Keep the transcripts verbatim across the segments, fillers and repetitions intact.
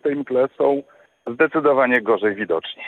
tej mgle są zdecydowanie gorzej widoczni.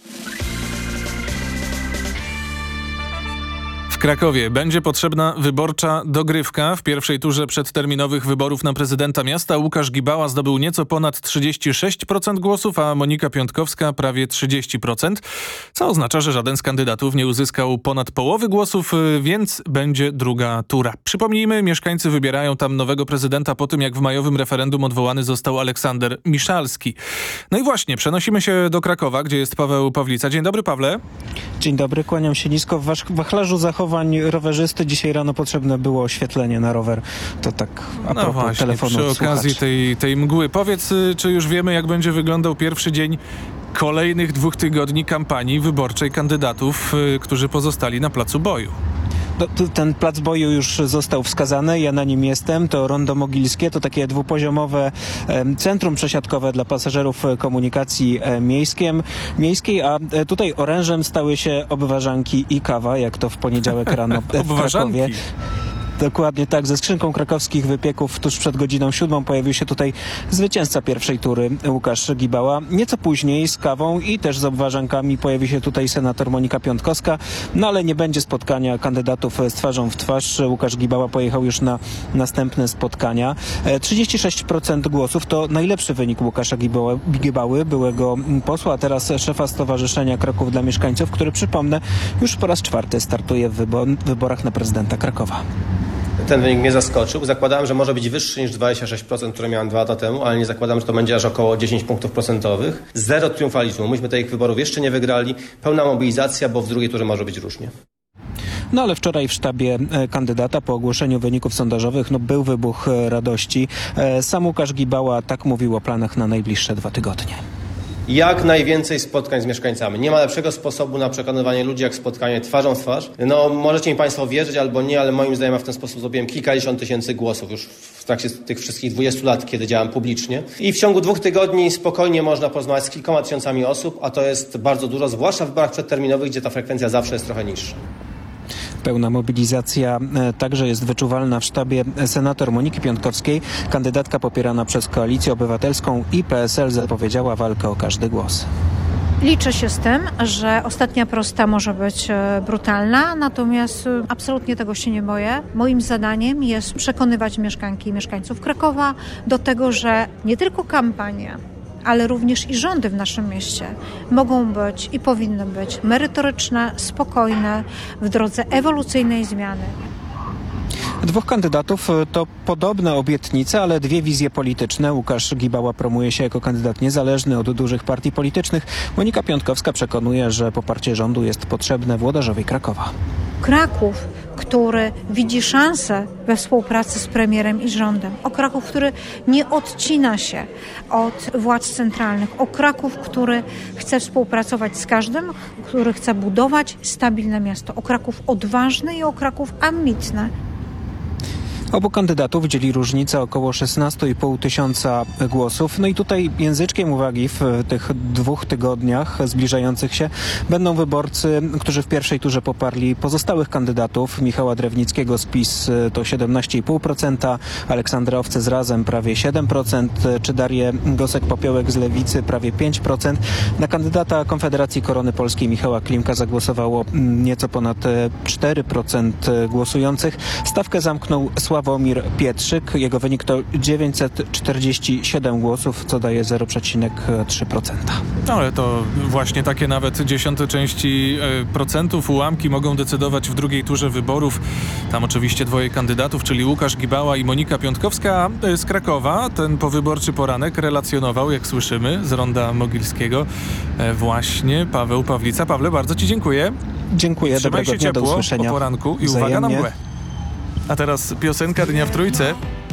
W Krakowie będzie potrzebna wyborcza dogrywka. W pierwszej turze przedterminowych wyborów na prezydenta miasta Łukasz Gibała zdobył nieco ponad trzydzieści sześć procent głosów, a Monika Piątkowska prawie trzydzieści procent, co oznacza, że żaden z kandydatów nie uzyskał ponad połowy głosów, więc będzie druga tura. Przypomnijmy, mieszkańcy wybierają tam nowego prezydenta po tym, jak w majowym referendum odwołany został Aleksander Miszalski. No i właśnie, przenosimy się do Krakowa, gdzie jest Paweł Pawlica. Dzień dobry, Pawle. Dzień dobry, kłaniam się nisko. W wachlarzu zachowań rowerzysty dzisiaj rano potrzebne było oświetlenie na rower. To tak a no propos właśnie, telefonu przy okazji tej, tej mgły. Powiedz, czy już wiemy, jak będzie wyglądał pierwszy dzień kolejnych dwóch tygodni kampanii wyborczej kandydatów, którzy pozostali na placu boju? No, ten plac boju już został wskazany, ja na nim jestem. To Rondo Mogilskie, to takie dwupoziomowe centrum przesiadkowe dla pasażerów komunikacji miejskiej, miejskiej, a tutaj orężem stały się obwarzanki i kawa, jak to w poniedziałek rano w Krakowie. Dokładnie tak, ze skrzynką krakowskich wypieków tuż przed godziną siódmą pojawił się tutaj zwycięzca pierwszej tury, Łukasz Gibała. Nieco później z kawą i też z obwarzankami pojawi się tutaj senator Monika Piątkowska, no ale nie będzie spotkania kandydatów z twarzą w twarz. Łukasz Gibała pojechał już na następne spotkania. trzydzieści sześć procent głosów to najlepszy wynik Łukasza Gibały, Gibały, byłego posła, a teraz szefa Stowarzyszenia Kraków dla Mieszkańców, który, przypomnę, już po raz czwarty startuje w wybor- wyborach na prezydenta Krakowa. Ten wynik mnie zaskoczył. Zakładałem, że może być wyższy niż dwadzieścia sześć procent, które miałem dwa lata temu, ale nie zakładam, że to będzie aż około dziesięć punktów procentowych. Zero triumfalizmu. Myśmy tych wyborów jeszcze nie wygrali. Pełna mobilizacja, bo w drugiej turze może być różnie. No ale wczoraj w sztabie kandydata po ogłoszeniu wyników sondażowych no, był wybuch radości. Sam Łukasz Gibała tak mówił o planach na najbliższe dwa tygodnie. Jak najwięcej spotkań z mieszkańcami. Nie ma lepszego sposobu na przekonywanie ludzi, jak spotkanie twarzą w twarz. No, możecie mi Państwo wierzyć albo nie, ale moim zdaniem w ten sposób zrobiłem kilkadziesiąt tysięcy głosów już w trakcie tych wszystkich dwudziestu lat, kiedy działam publicznie. I w ciągu dwóch tygodni spokojnie można porozmawiać z kilkoma tysiącami osób, a to jest bardzo dużo, zwłaszcza w wyborach przedterminowych, gdzie ta frekwencja zawsze jest trochę niższa. Pełna mobilizacja także jest wyczuwalna w sztabie senator Moniki Piątkowskiej. Kandydatka popierana przez Koalicję Obywatelską i P S L zapowiedziała walkę o każdy głos. Liczę się z tym, że ostatnia prosta może być brutalna, natomiast absolutnie tego się nie boję. Moim zadaniem jest przekonywać mieszkanki i mieszkańców Krakowa do tego, że nie tylko kampania, ale również i rządy w naszym mieście mogą być i powinny być merytoryczne, spokojne, w drodze ewolucyjnej zmiany. Dwóch kandydatów to podobne obietnice, ale dwie wizje polityczne. Łukasz Gibała promuje się jako kandydat niezależny od dużych partii politycznych. Monika Piątkowska przekonuje, że poparcie rządu jest potrzebne włodarzowi Krakowa. Kraków, który widzi szansę we współpracy z premierem i rządem. O Kraków, który nie odcina się od władz centralnych. O Kraków, który chce współpracować z każdym, który chce budować stabilne miasto. O Kraków odważny i o Kraków ambitny. Obu kandydatów dzieli różnica około szesnaście i pół tysiąca głosów. No i tutaj języczkiem uwagi w tych dwóch tygodniach zbliżających się będą wyborcy, którzy w pierwszej turze poparli pozostałych kandydatów. Michała Drewnickiego z PiS to siedemnaście i pół procent, Aleksandra Owce z Razem prawie siedem procent, czy Darię Gosek-Popiołek z Lewicy prawie pięć procent. Na kandydata Konfederacji Korony Polskiej Michała Klimka zagłosowało nieco ponad cztery procent głosujących. Stawkę zamknął Sławomir Pietrzyk. Jego wynik to dziewięćset czterdzieści siedem głosów, co daje zero przecinek trzy procent. No ale to właśnie takie nawet dziesiąte części procentów, ułamki mogą decydować w drugiej turze wyborów. Tam oczywiście dwoje kandydatów, czyli Łukasz Gibała i Monika Piątkowska z Krakowa. Ten powyborczy poranek relacjonował, jak słyszymy, z Ronda Mogilskiego właśnie Paweł Pawlica. Pawle, bardzo Ci dziękuję. Dziękuję, Trzymaj dobrego się dnia, ciepło do usłyszenia. o poranku i Wzajemnie. uwaga na mgłę. A teraz piosenka Dnia w Trójce.